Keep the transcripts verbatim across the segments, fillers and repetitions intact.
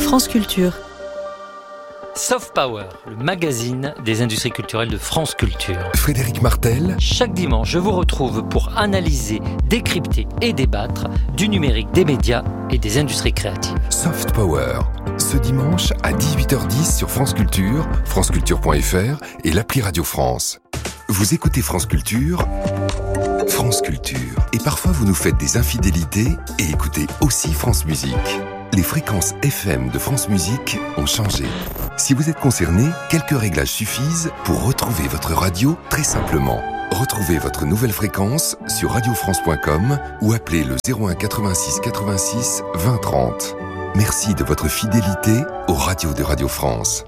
France Culture. Soft Power, le magazine des industries culturelles de France Culture. Frédéric Martel. Chaque dimanche, je vous retrouve pour analyser, décrypter et débattre du numérique, des médias et des industries créatives. Soft Power, ce dimanche à dix-huit heures dix sur France Culture, franceculture point f r et l'appli Radio France. Vous écoutez France Culture, France Culture. Et parfois vous nous faites des infidélités et écoutez aussi France Musique. Les fréquences F M de France Musique ont changé. Si vous êtes concerné, quelques réglages suffisent pour retrouver votre radio très simplement. Retrouvez votre nouvelle fréquence sur radio france point com ou appelez le zéro un quatre-vingt-six quatre-vingt-six vingt trente. Merci de votre fidélité aux radios de Radio France.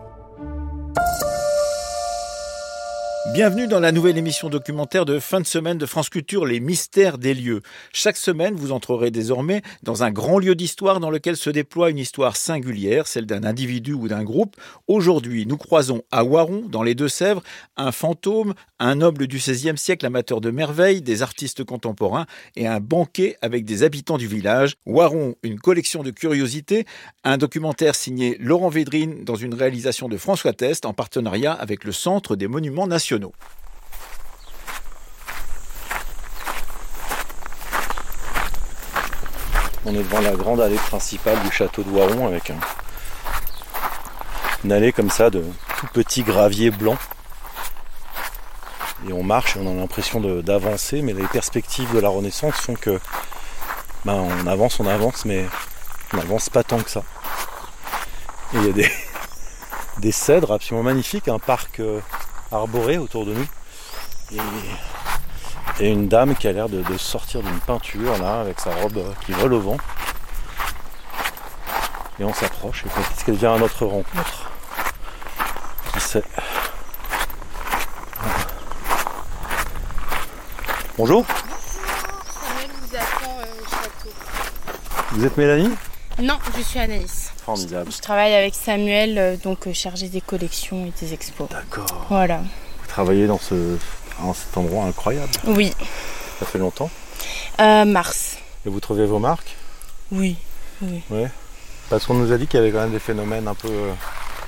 Bienvenue dans la nouvelle émission documentaire de fin de semaine de France Culture, Les Mystères des lieux. Chaque semaine, vous entrerez désormais dans un grand lieu d'histoire dans lequel se déploie une histoire singulière, celle d'un individu ou d'un groupe. Aujourd'hui, nous croisons à Oiron, dans les Deux-Sèvres, un fantôme, un noble du seizième siècle amateur de merveilles, des artistes contemporains et un banquet avec des habitants du village. Oiron, une collection de curiosités, un documentaire signé Laurent Védrine dans une réalisation de François Test en partenariat avec le Centre des Monuments Nationaux. On est devant la grande allée principale du château de Oiron avec un, une allée comme ça de tout petits graviers blancs. Et on marche et on a l'impression de, d'avancer, mais les perspectives de la Renaissance font que ben, on avance, on avance, mais on n'avance pas tant que ça. Et il y a des, des cèdres absolument magnifiques, un parc euh, arboré autour de nous. Et, et une dame qui a l'air de, de sortir d'une peinture là, avec sa robe qui vole au vent. Et on s'approche, et peut-être qu'elle vient à notre rencontre. Qui sait. Bonjour. Samuel vous attend euh, au château. Vous êtes Mélanie ? Non, je suis Anaïs. Formidable. Je travaille avec Samuel, euh, donc euh, chargé des collections et des expos. D'accord. Voilà. Vous travaillez dans, ce, dans cet endroit incroyable. Oui. Ça fait longtemps ? Euh, mars. Et vous trouvez vos marques ? Oui. Oui. Ouais. Parce qu'on nous a dit qu'il y avait quand même des phénomènes un peu euh,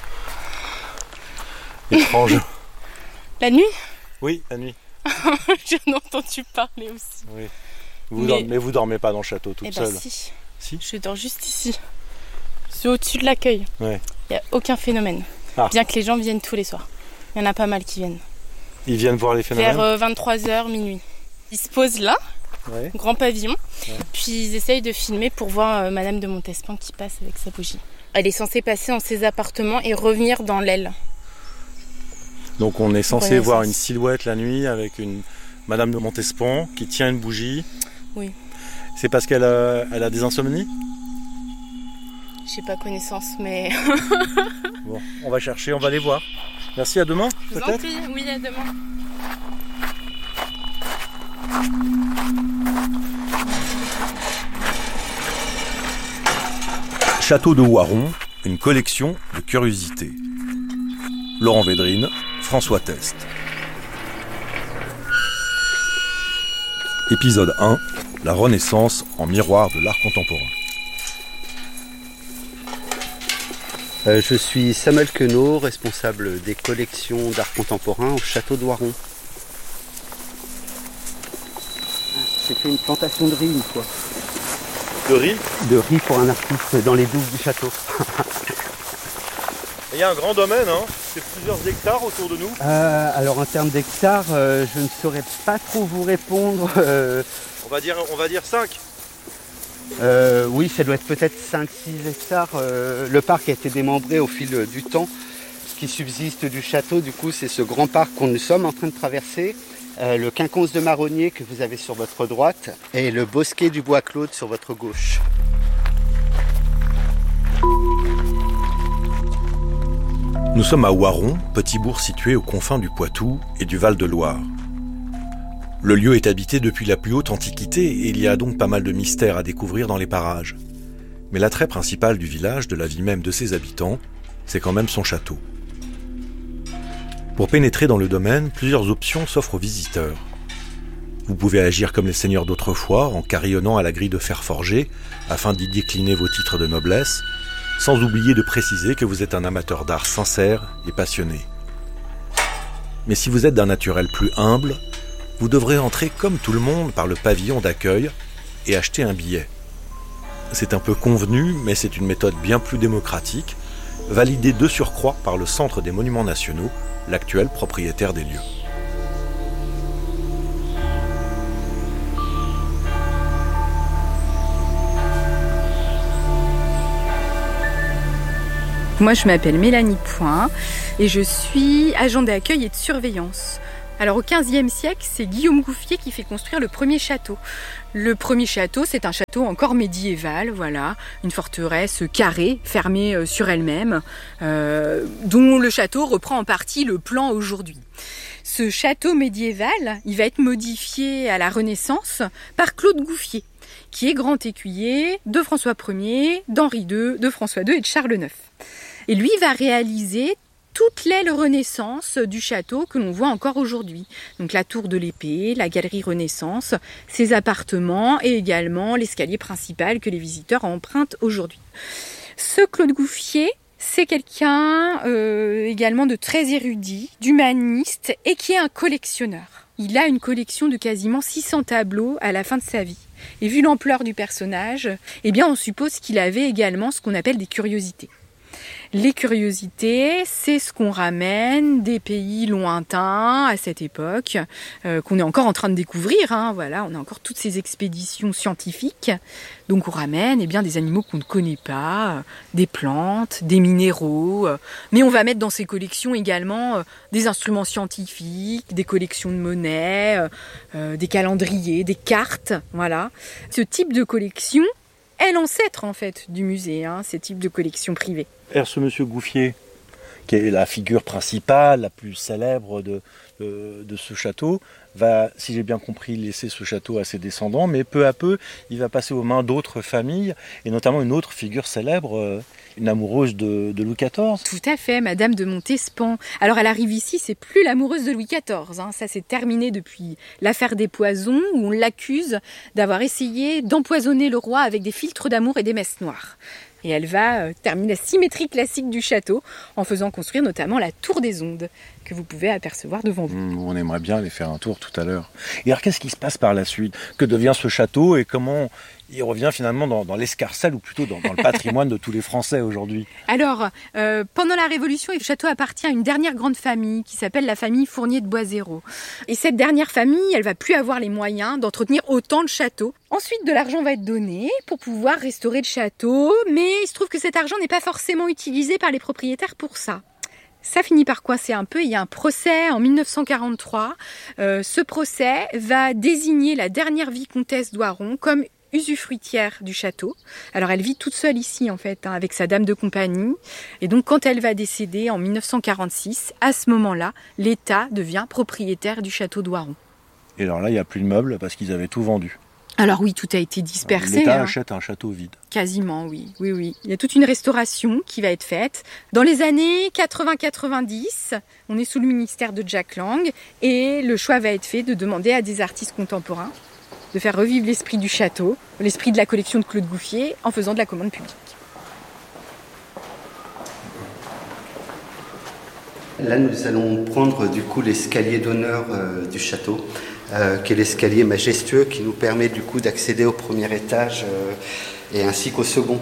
étranges. La nuit ? Oui, la nuit. J'en ai entendu parler aussi. Oui. Vous Mais... dormez, mais vous dormez pas dans le château toute eh ben seule ? si. Si. Je dors juste ici. C'est au-dessus de l'accueil. Ouais. Il n'y a aucun phénomène. Ah. Bien que les gens viennent tous les soirs. Il y en a pas mal qui viennent. Ils viennent voir les phénomènes ? Vers euh, vingt-trois heures, minuit. Ils se posent là, ouais. grand pavillon, ouais. Puis ils essayent de filmer pour voir euh, Madame de Montespan qui passe avec sa bougie. Elle est censée passer dans ses appartements et revenir dans l'aile. Donc on est censé Renaissance. voir une silhouette la nuit avec une Madame de Montespan qui tient une bougie. Oui. C'est parce qu'elle a, elle a des insomnies ? J'ai pas connaissance, mais... Bon, on va chercher, on va les voir. Merci, à demain, Je vous en peut-être ? prie, oui, à demain. Château de Oiron, une collection de curiosités. Laurent Védrine, François Test. Épisode un, la Renaissance en miroir de l'art contemporain. Euh, je suis Samuel Queneau, responsable des collections d'art contemporain au château de Oiron. J'ai fait une plantation de riz une fois. De riz ? De riz pour un artiste dans les douves du château. Il y a un grand domaine, hein. C'est plusieurs hectares autour de nous. Euh, alors en termes d'hectares, euh, je ne saurais pas trop vous répondre. Euh, On va dire, on va dire cinq. euh, oui, ça doit être peut-être cinq six hectares. Euh, le parc a été démembré au fil du temps. Ce qui subsiste du château, du coup, c'est ce grand parc qu'on nous sommes en train de traverser. Euh, le quinconce de marronnier que vous avez sur votre droite et le bosquet du bois Claude sur votre gauche. Nous sommes à Oiron, petit bourg situé aux confins du Poitou et du Val-de-Loire. Le lieu est habité depuis la plus haute antiquité et il y a donc pas mal de mystères à découvrir dans les parages. Mais l'attrait principal du village, de la vie même de ses habitants, c'est quand même son château. Pour pénétrer dans le domaine, plusieurs options s'offrent aux visiteurs. Vous pouvez agir comme les seigneurs d'autrefois, en carillonnant à la grille de fer forgé, afin d'y décliner vos titres de noblesse, sans oublier de préciser que vous êtes un amateur d'art sincère et passionné. Mais si vous êtes d'un naturel plus humble, vous devrez entrer comme tout le monde par le pavillon d'accueil et acheter un billet. C'est un peu convenu, mais c'est une méthode bien plus démocratique, validée de surcroît par le Centre des Monuments Nationaux, l'actuel propriétaire des lieux. Moi, je m'appelle Mélanie Point et je suis agent d'accueil et de surveillance. Alors au quinzième siècle, c'est Guillaume Gouffier qui fait construire le premier château. Le premier château, c'est un château encore médiéval, voilà, une forteresse carrée, fermée sur elle-même, euh, dont le château reprend en partie le plan aujourd'hui. Ce château médiéval, il va être modifié à la Renaissance par Claude Gouffier, qui est grand écuyer de François Ier, d'Henri deux, de François deux et de Charles neuf. Et lui va réaliser toute l'aile Renaissance du château que l'on voit encore aujourd'hui. Donc la tour de l'épée, la galerie Renaissance, ses appartements et également l'escalier principal que les visiteurs empruntent aujourd'hui. Ce Claude Gouffier, c'est quelqu'un euh, également de très érudit, d'humaniste et qui est un collectionneur. Il a une collection de quasiment six cents tableaux à la fin de sa vie. Et vu l'ampleur du personnage, eh bien on suppose qu'il avait également ce qu'on appelle des curiosités. Les curiosités, c'est ce qu'on ramène des pays lointains à cette époque, euh, qu'on est encore en train de découvrir. Hein, voilà, on a encore toutes ces expéditions scientifiques. Donc on ramène eh bien, des animaux qu'on ne connaît pas, euh, des plantes, des minéraux. Euh, mais on va mettre dans ces collections également euh, des instruments scientifiques, des collections de monnaies, euh, euh, des calendriers, des cartes. Voilà. Ce type de collection est l'ancêtre en fait du musée, hein, ce type de collection privée. Alors ce monsieur Gouffier, qui est la figure principale, la plus célèbre de, de, de ce château, va, si j'ai bien compris, laisser ce château à ses descendants, mais peu à peu, il va passer aux mains d'autres familles, et notamment une autre figure célèbre, une amoureuse de, de Louis quatorze. Tout à fait, Madame de Montespan. Alors elle arrive ici, c'est plus l'amoureuse de Louis quatorze, hein. Ça s'est terminé depuis l'affaire des poisons, où on l'accuse d'avoir essayé d'empoisonner le roi avec des filtres d'amour et des messes noires. Et elle va euh, terminer la symétrie classique du château en faisant construire notamment la tour des ondes que vous pouvez apercevoir devant vous. Mmh, on aimerait bien aller faire un tour tout à l'heure. Et alors qu'est-ce qui se passe par la suite? Que devient ce château et comment il revient finalement dans, dans l'escarcelle ou plutôt dans, dans le patrimoine de tous les Français aujourd'hui? Alors, euh, pendant la Révolution, le château appartient à une dernière grande famille qui s'appelle la famille Fournier de Boiséraud. Et cette dernière famille, elle va plus avoir les moyens d'entretenir autant de châteaux. Ensuite, de l'argent va être donné pour pouvoir restaurer le château, mais il se trouve que cet argent n'est pas forcément utilisé par les propriétaires pour ça. Ça finit par coincer un peu. Il y a un procès en mille neuf cent quarante-trois. Euh, ce procès va désigner la dernière vicomtesse d'Oiron comme usufruitière du château. Alors elle vit toute seule ici en fait, hein, avec sa dame de compagnie. Et donc quand elle va décéder en mille neuf cent quarante-six, à ce moment-là, l'État devient propriétaire du château d'Oiron. Et alors là, il n'y a plus de meubles parce qu'ils avaient tout vendu. Alors oui, tout a été dispersé. L'État hein. achète un château vide. Quasiment, oui, oui, oui. Il y a toute une restauration qui va être faite. Dans les années quatre-vingts quatre-vingt-dix, on est sous le ministère de Jack Lang et le choix va être fait de demander à des artistes contemporains de faire revivre l'esprit du château, l'esprit de la collection de Claude Gouffier en faisant de la commande publique. Là, nous allons prendre du coup l'escalier d'honneur euh, du château, euh, qui est l'escalier majestueux qui nous permet du coup d'accéder au premier étage euh, et ainsi qu'au second.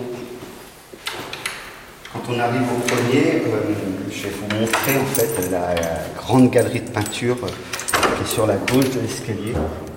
Quand on arrive au premier, euh, je vais vous montrer en fait la, la grande galerie de peinture euh, qui est sur la gauche de l'escalier.